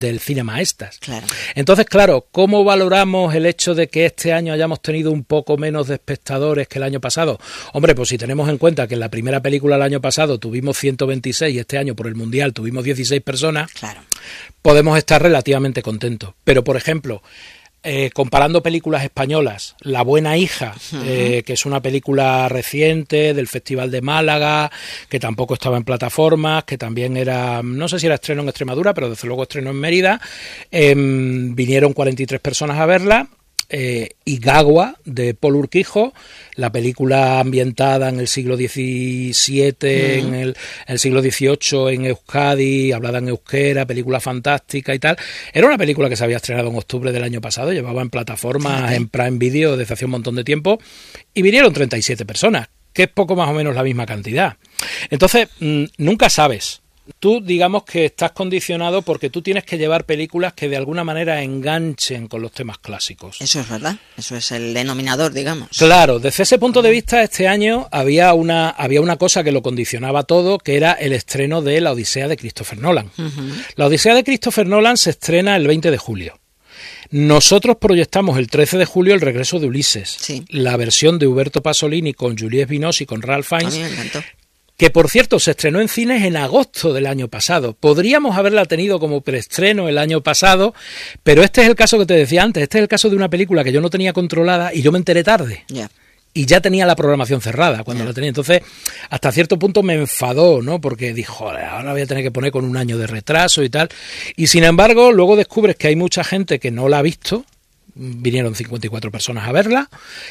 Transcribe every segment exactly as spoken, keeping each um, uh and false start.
del cine maestas. Claro. Entonces, claro, ¿cómo valoramos el hecho de que este año hayamos tenido un poco menos de espectadores que el año pasado? Hombre, pues si tenemos en cuenta que en la primera película del año pasado tuvimos ciento veintiséis y este año por el Mundial tuvimos dieciséis personas, claro, podemos estar relativamente contentos. Pero, por ejemplo, Eh, comparando películas españolas, La buena hija, uh-huh. eh, que es una película reciente del Festival de Málaga, que tampoco estaba en plataformas, que también era, no sé si era estreno en Extremadura, pero desde luego estreno en Mérida, eh, vinieron cuarenta y tres personas a verla. Eh, y Gagua, de Paul Urquijo, la película ambientada en el siglo diecisiete, uh-huh. en el, el siglo dieciocho en Euskadi, hablada en euskera, película fantástica y tal. Era una película que se había estrenado en octubre del año pasado, llevaba en plataformas, uh-huh. en Prime Video desde hace un montón de tiempo, y vinieron treinta y siete personas, que es poco más o menos la misma cantidad. Entonces, mmm, nunca sabes. Tú, digamos que estás condicionado porque tú tienes que llevar películas que de alguna manera enganchen con los temas clásicos. Eso es verdad, eso es el denominador, digamos. Claro, desde ese punto de vista, este año había una, había una cosa que lo condicionaba todo, que era el estreno de La Odisea de Christopher Nolan. Uh-huh. La Odisea de Christopher Nolan se estrena el veinte de julio. Nosotros proyectamos el trece de julio El regreso de Ulises, sí. la versión de Huberto Pasolini con Juliette Binoche y con Ralph Fiennes. A mí me encantó. Que, por cierto, se estrenó en cines en agosto del año pasado. Podríamos haberla tenido como preestreno el año pasado, pero este es el caso que te decía antes. Este es el caso de una película que yo no tenía controlada y yo me enteré tarde. Yeah. Y ya tenía la programación cerrada cuando yeah. la tenía. Entonces, hasta cierto punto me enfadó, ¿no? Porque dijo, joder, ahora voy a tener que poner con un año de retraso y tal. Y, sin embargo, luego descubres que hay mucha gente que no la ha visto. Vinieron cincuenta y cuatro personas a verla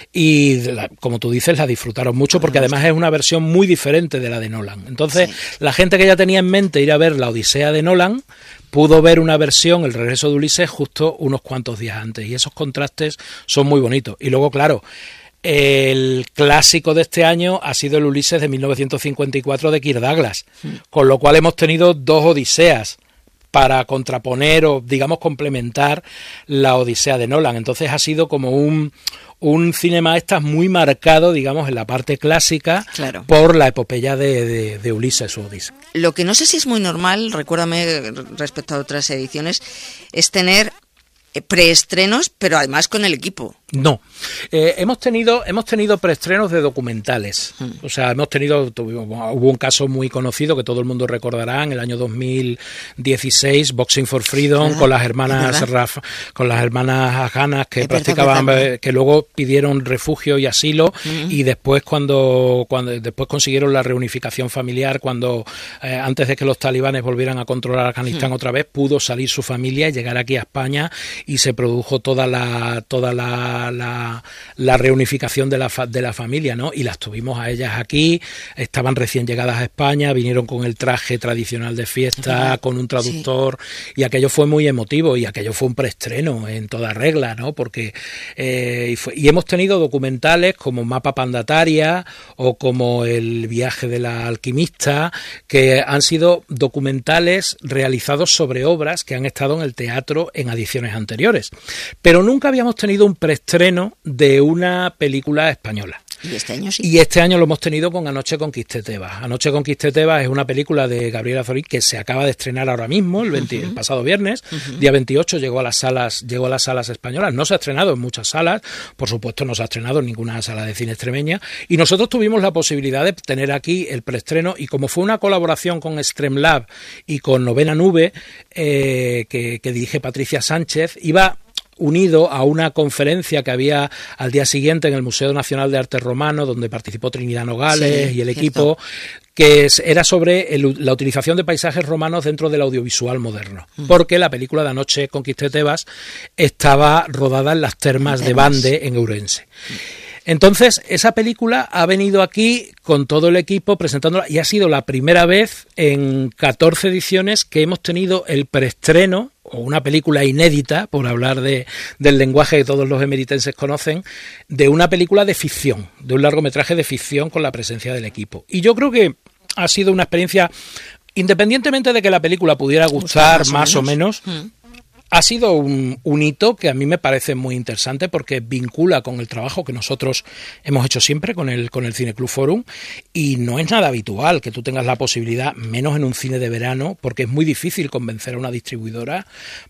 y, la, como tú dices, la disfrutaron mucho porque además es una versión muy diferente de la de Nolan. Entonces, sí. la gente que ya tenía en mente ir a ver La Odisea de Nolan pudo ver una versión, El regreso de Ulises, justo unos cuantos días antes. Y esos contrastes son muy bonitos. Y luego, claro, el clásico de este año ha sido el Ulises de mil novecientos cincuenta y cuatro de Kirk Douglas, sí. con lo cual hemos tenido dos Odiseas para contraponer o, digamos, complementar la Odisea de Nolan. Entonces ha sido como un, un cine maestas muy marcado, digamos, en la parte clásica, claro. por la epopeya de, de, de Ulises o Odisea. Lo que no sé si es muy normal, recuérdame respecto a otras ediciones, es tener preestrenos, pero además con el equipo. No, eh, hemos tenido hemos tenido preestrenos de documentales, hmm. o sea, hemos tenido, tuvimos, hubo un caso muy conocido que todo el mundo recordará en el año dos mil dieciséis, Boxing for Freedom, con las hermanas Rafa, con las hermanas Hanas que es practicaban, verdad, que luego pidieron refugio y asilo hmm. y después cuando cuando después consiguieron la reunificación familiar cuando eh, antes de que los talibanes volvieran a controlar Afganistán hmm. otra vez, pudo salir su familia y llegar aquí a España y se produjo toda la toda la La, la reunificación de la, fa, de la familia, ¿no? Y las tuvimos a ellas aquí, estaban recién llegadas a España, vinieron con el traje tradicional de fiesta, con un traductor, sí. y aquello fue muy emotivo, y aquello fue un preestreno en toda regla, ¿no? Porque eh, y, fue, y hemos tenido documentales como Mapa Pandataria o como El viaje de la alquimista, que han sido documentales realizados sobre obras que han estado en el teatro en ediciones anteriores. Pero nunca habíamos tenido un preestreno estreno de una película española. Y este año sí. Y este año lo hemos tenido con Anoche conquisté Tebas. Anoche conquisté Tebas es una película de Gabriela Zorín que se acaba de estrenar ahora mismo, el, veinte, uh-huh. el pasado viernes, uh-huh. día veintiocho, llegó a las salas, llegó a las salas españolas. No se ha estrenado en muchas salas, por supuesto no se ha estrenado en ninguna sala de cine extremeña, y nosotros tuvimos la posibilidad de tener aquí el preestreno, y como fue una colaboración con Streamlab y con Novena Nube, eh, que, que dirige Patricia Sánchez, iba unido a una conferencia que había al día siguiente en el Museo Nacional de Arte Romano, donde participó Trinidad Nogales sí, y el cierto. equipo, que es, era sobre el, la utilización de paisajes romanos dentro del audiovisual moderno, mm. porque la película de Anoche conquisté Tebas estaba rodada en las termas de Bande, en Ourense. Mm. Entonces, esa película ha venido aquí con todo el equipo presentándola, y ha sido la primera vez en catorce ediciones que hemos tenido el preestreno, o una película inédita, por hablar de, del lenguaje que todos los emeritenses conocen, de una película de ficción, de un largometraje de ficción con la presencia del equipo. Y yo creo que ha sido una experiencia, independientemente de que la película pudiera gustar más, más o menos, o menos mm. Ha sido un, un hito que a mí me parece muy interesante porque vincula con el trabajo que nosotros hemos hecho siempre con el, con el Cineclub Forum, y no es nada habitual que tú tengas la posibilidad, menos en un cine de verano, porque es muy difícil convencer a una distribuidora